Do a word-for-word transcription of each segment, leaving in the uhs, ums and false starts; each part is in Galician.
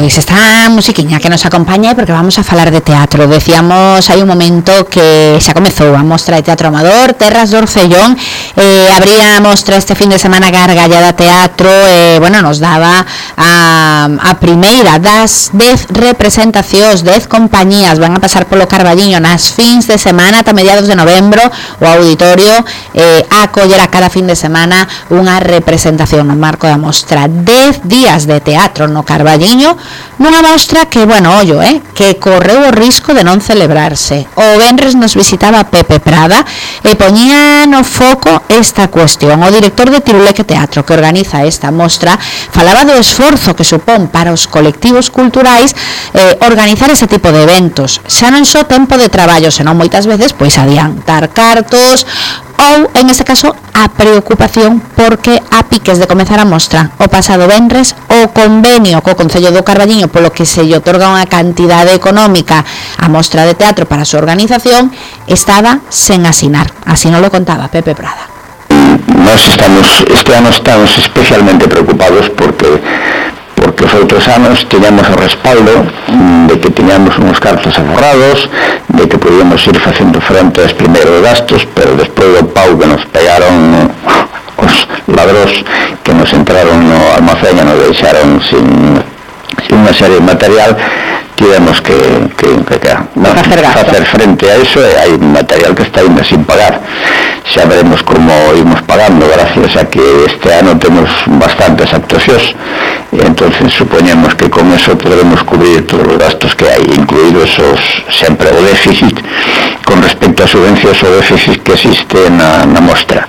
Pois esta musiquiña que nos acompaña porque vamos a falar de teatro. Decíamos hai un momento que xa comezou a mostra de teatro amador Terras do Orcellón. eh, abría a mostra este fin de semana Gargallada Teatro. eh, bueno, nos daba a, a primeira das dez representacións, dez compañías van a pasar polo Carballiño nas fins de semana ata mediados de novembro. O auditorio eh, acollerá cada fin de semana unha representación no marco da mostra. Dez días de teatro no Carballiño, nunha mostra que, bueno, ollo, eh, que correu o risco de non celebrarse. O venres nos visitaba Pepe Prada e poñía no foco esta cuestión. O director de Tiruleque Teatro, que organiza esta mostra, falaba do esforzo que supón para os colectivos culturais eh, organizar ese tipo de eventos. Xa non só tempo de traballo, senón moitas veces pois adiantar cartos, ou, en este caso, a preocupación porque a piques de comezar a mostra o pasado venres o convenio co Concello do Carballiño polo que se lle otorga unha cantidade económica a mostra de teatro para a súa organización estaba sen asinar. Así nos lo contaba Pepe Prada. Nós estamos, este ano estamos especialmente preocupados porque porque os outros anos tiñamos o respaldo de que tiñamos uns cartos aforrados, de que podíamos ir facendo frente aos primeiros gastos, pero despois do pau que nos pegaron os ladrós que nos entraron no almacén e nos deixaron sin, sin unha serie de material, tivemos que, que, que, que no, facer frente a eso, e hai material que está indo sin pagar. Xa veremos como imos pagando, gracias a que este ano temos bastantes actuacións, e entonces supoñemos que con eso podremos cubrir todos os gastos que hai, incluídos os, sempre o déficit con respecto a subvencións, o déficit que existe na, na mostra.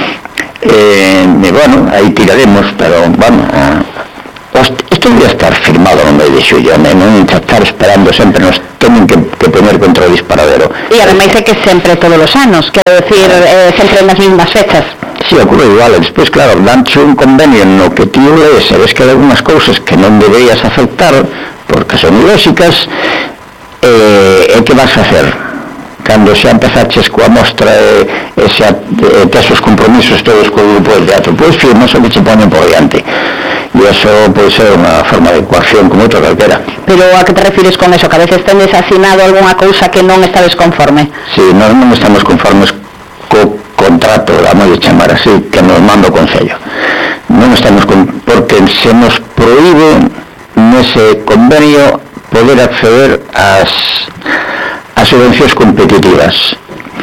E, e bueno, aí tiraremos, pero bueno, isto debe estar firmado no mes de xullo, non estar esperando sempre, nos temen que, que poner contra o disparadero. E ademais é que sempre todos os anos, quero decir, eh, sempre nas mesmas fechas. Si, sí, ocurre igual, despois, claro, danche un convenio no que ti o lees, sabes que hai algunhas cousas que non deberías aceptar porque son ilóxicas, e eh, que vas a facer? Cando xa empezaches coa mostra e, e xa e tes os compromisos todos co grupo de teatro, pois firmas o que che poñen por diante, e iso pode ser unha forma de coacción como outra calquera. Pero a que te refires con eso? Que a veces tendes asinado algunha cousa que non estades conforme? Si, sí, nós non estamos conformes co contrato, vamos a chamar así, que nos manda o Concello. Non estamos con, porque se nos proíbe nese convenio poder acceder ás as subvencións competitivas.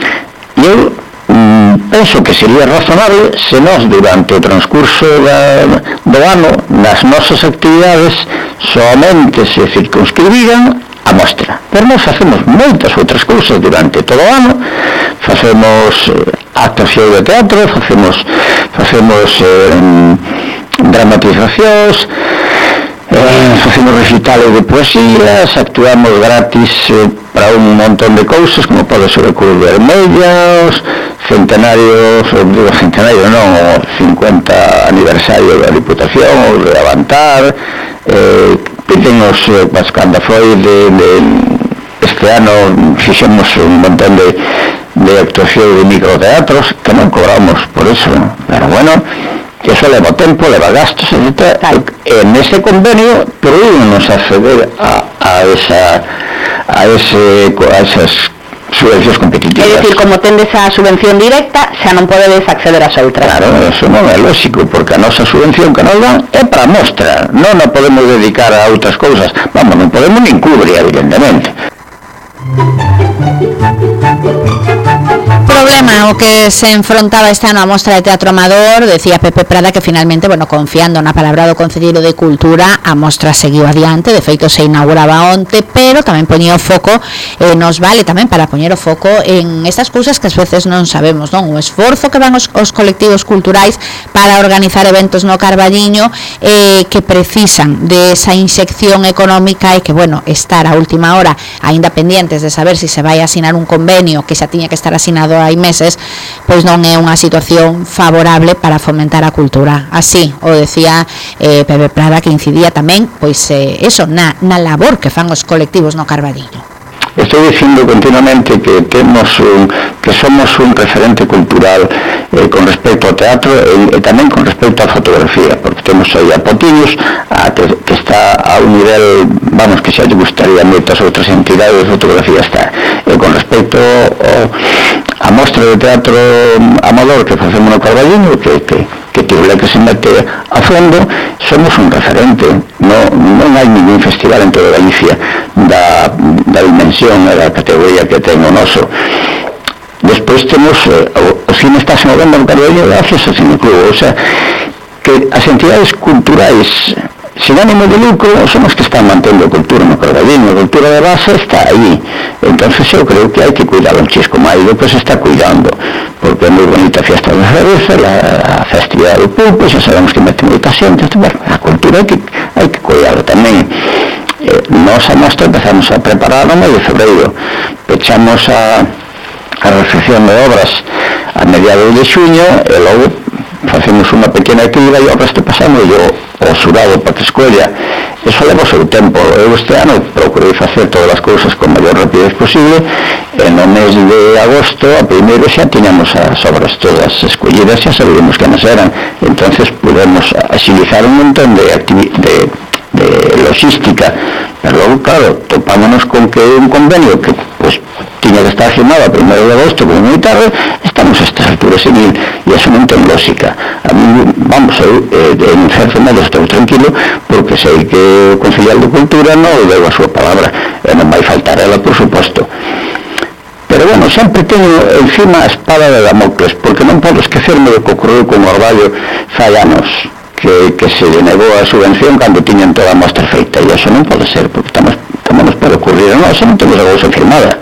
E eu mm, penso que sería razonable se nós durante o transcurso da, do ano nas nosas actividades somente se circunscribiran a mostra. Pero nós facemos moitas outras cousas durante todo o ano, facemos eh, actuación de teatro, facemos facemos eh, dramatizacións, Eh, facemos recitales de poesías, actuamos gratis eh, para un montón de cousas, como pode ser o Cruz Vermella, os centenarios, o centenario non, o cincuenta aniversario da Diputación, o de Avantar, eh, pídenos, eh, cando foi de, de este ano fixemos un montón de, de actuación de microteatros que non cobramos por eso, pero bueno, que eso leva tempo, leva gastos, etcétera. E nese convenio prohíbenos acceder a, a esa a ese a esas subvencións competitivas. É dicir, como tendes a subvención directa, xa non podedes acceder ás outras. Claro, eso non é lógico, porque a nosa subvención que nos dan é para a mostra, non a podemos dedicar a outras cousas. Vamos, non podemos nin cubrir, evidentemente. Problema o que se enfrontaba este ano a mostra de teatro amador, decía Pepe Prada que finalmente, bueno, confiando na palabra do Concelleiro de Cultura, a mostra seguiu adiante, de feito se inauguraba onte, pero tamén poñía o foco, eh, nos vale tamén para poñer o foco en estas cousas que ás veces non sabemos, non? O esforzo que van os, os colectivos culturais para organizar eventos no Carballiño, eh, que precisan de esa inyección económica e que, bueno, estar a última hora aínda pendientes de saber se si se vai a asinar un convenio que xa tiña que estar asinado hai meses, pois non é unha situación favorable para fomentar a cultura. Así o decía eh, Pepe Prada, que incidía tamén pois eh, eso, na, na labor que fan os colectivos no Carballiño. Estou dicindo continuamente que temos un, que somos un referente cultural eh, con respecto ao teatro e, e tamén con respecto á fotografía, porque temos aí a Potiños a, que, que está a un nivel, vamos, que xa lle gustaría moitas outras entidades de fotografía está. E con respecto ao, a mostra de teatro amador que facemos no Carballiño, que, que, que Tiruleque se mete a fondo, somos un referente. No, non hai ningún festival en toda Galicia da, da dimensión e da categoría que ten o noso. Despois temos eh, o, o cine está se movendo no Carballiño gracias ao Cineclub, o sea, que as entidades culturais sin ánimo de lucro son os que están mantendo a cultura no Carballiño, a cultura de base está aí. Entonces eu creo que hai que cuidar un chisco máis do que se está cuidando, porque é moi bonita a fiesta da cerveza, a festividade do pulpo, xa sabemos que mete moita xente, a cultura hai que, hai que cuidarlo tamén. Eh, nós a mostra empezamos a preparar no mes de febreiro, pechamos a, a recepción de obras a mediados de xuño e logo facemos unha pequena actividade e o resto pasamos yo o xurado para que escolla. Eso leva o seu tempo. Eu este ano procurei facer todas as cousas con maior rapidez posible e no mes de agosto a primeiro xa tiñamos as obras todas escollidas, xa sabíamos que nos eran, entonces pudemos agilizar un montón de, de, de logística, pero logo claro, topámonos con que un convenio que pues tiña que estar firmado a primeiro de agosto como moi tarde, estamos a estas alturas en ir e eso non ten lógica. A mí, vamos, eu eh, en certo modo estou tranquilo porque sei que o Concilial de Cultura non deu a súa palabra e non vai faltar ela, por suposto. Pero bueno, sempre teño encima a espada de Damocles, porque non podo esquecerme do que ocorreu con Orballo fai anos, que, que se le negou a subvención cando tiñan toda a mostra feita, e eso non pode ser, porque estamos, estamos nos pode ocurrir a nós, non temos a cousa firmada.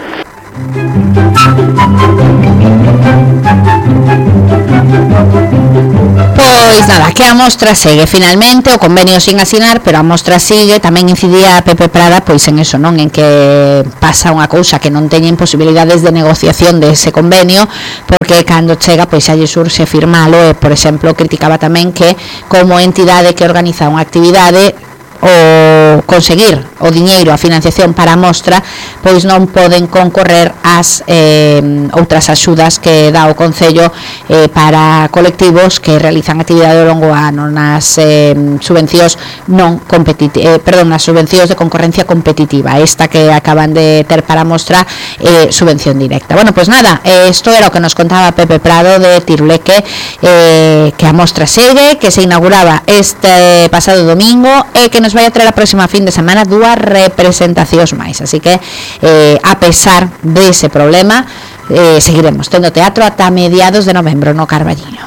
Pois nada, que a mostra segue finalmente, o convenio sin asinar, pero a mostra sigue. Tamén incidía Pepe Prada pois en eso, non, en que pasa unha cousa que non teñen posibilidades de negociación dese convenio, porque cando chega pois xa lle surxe firmalo e, por exemplo, criticaba tamén que como entidade que organiza unha actividade o conseguir o diñeiro, a financiación para a mostra, pois non poden concorrer ás eh, outras axudas que dá o Concello eh, para colectivos que realizan actividade ao longo do ano nas eh, subvencións non competitivas, eh, perdón, nas subvencións de concorrencia competitiva. Esta que acaban de ter para a mostra eh, subvención directa. Bueno, pois nada, isto eh, era o que nos contaba Pepe Prado de Tiruleque, eh, que a mostra segue, que se inauguraba este pasado domingo e que nos vai a traer a próxima fin de semana dúas representacións máis, así que eh, a pesar dese problema eh, seguiremos tendo teatro ata mediados de novembro no Carballiño.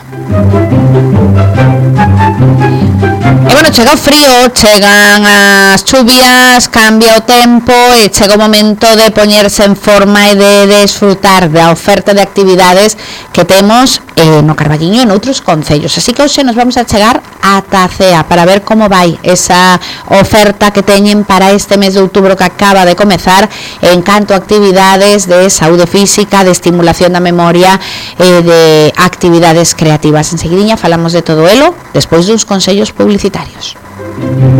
E bueno, chega o frío, chegan as chuvias, cambia o tempo e chega o momento de poñerse en forma e de desfrutar da oferta de actividades que temos eh, no Carballiño e noutros concellos. Así que hoxe nos vamos a chegar ata a Cea para ver como vai esa oferta que teñen para este mes de outubro que acaba de comezar en canto a actividades de saúde física, de estimulación da memoria e de actividades creativas. Enseguidiña falamos de todo elo despois dos consellos publicitarios.